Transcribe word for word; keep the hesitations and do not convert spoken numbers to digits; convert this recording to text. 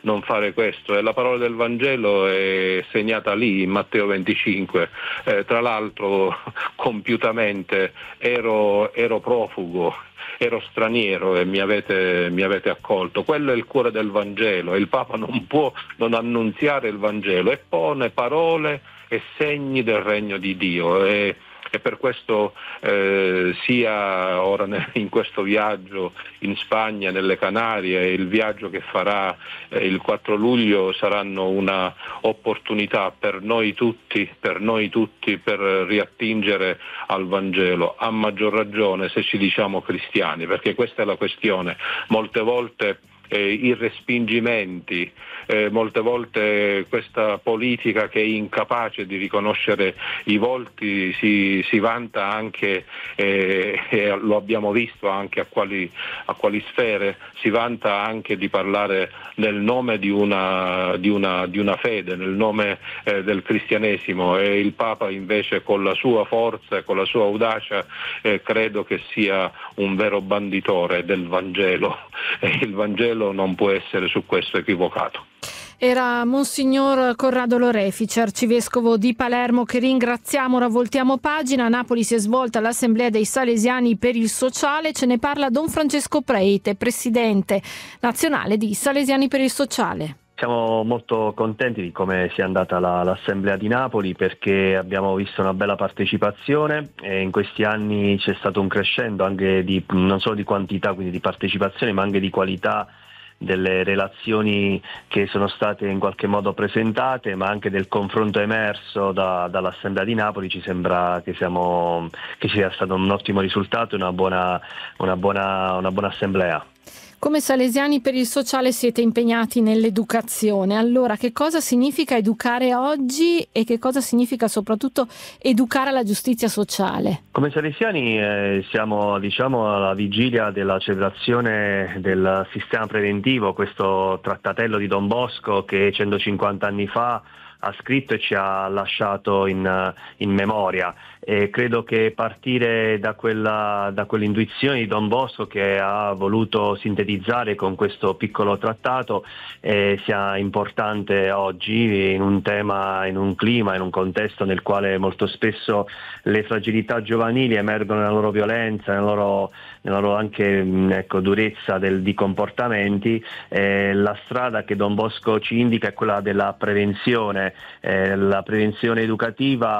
non fare questo. E la parola del Vangelo è segnata lì in Matteo venticinque. Eh, tra l'altro compiutamente ero, ero profugo, ero straniero e mi avete, mi avete accolto. Quello è il cuore del Vangelo, e il Papa non può non annunziare il Vangelo, e pone parole e segni del regno di Dio. E, e per questo eh, sia ora in questo viaggio in Spagna, nelle Canarie, e il viaggio che farà eh, il quattro luglio saranno una opportunità per noi tutti, per noi tutti, per riattingere al Vangelo, a maggior ragione se ci diciamo cristiani, perché questa è la questione. Molte volte eh, i respingimenti, eh, molte volte questa politica che è incapace di riconoscere i volti si, si vanta anche, eh, e lo abbiamo visto anche a quali, a quali sfere, si vanta anche di parlare nel nome di una, di una, di una fede, nel nome eh, del cristianesimo, e il Papa invece con la sua forza e con la sua audacia eh, credo che sia un vero banditore del Vangelo, e il Vangelo non può essere su questo equivocato. Era Monsignor Corrado Lorefice, arcivescovo di Palermo, che ringraziamo. Ora voltiamo pagina. A Napoli si è svolta l'Assemblea dei Salesiani per il Sociale. Ce ne parla Don Francesco Preite, presidente nazionale di Salesiani per il Sociale. Siamo molto contenti di come sia andata la, l'Assemblea di Napoli, perché abbiamo visto una bella partecipazione, e in questi anni c'è stato un crescendo anche di, non solo di quantità, quindi di partecipazione, ma anche di qualità delle relazioni che sono state in qualche modo presentate, ma anche del confronto emerso da, dall'Assemblea di Napoli. Ci sembra che, siamo, che sia stato un ottimo risultato e una buona, una buona, una buona assemblea. Come Salesiani per il Sociale siete impegnati nell'educazione. Allora, che cosa significa educare oggi e che cosa significa soprattutto educare alla giustizia sociale? Come Salesiani eh, siamo, diciamo, alla vigilia della celebrazione del sistema preventivo, questo trattatello di Don Bosco che centocinquanta anni fa ha scritto e ci ha lasciato in, in memoria, e credo che partire da quella da quell'intuizione di Don Bosco, che ha voluto sintetizzare con questo piccolo trattato, eh, sia importante oggi in un tema, in un clima, in un contesto nel quale molto spesso le fragilità giovanili emergono nella loro violenza, nella loro, nella loro anche ecco, durezza del, di comportamenti. Eh, la strada che Don Bosco ci indica è quella della prevenzione. Eh, la prevenzione educativa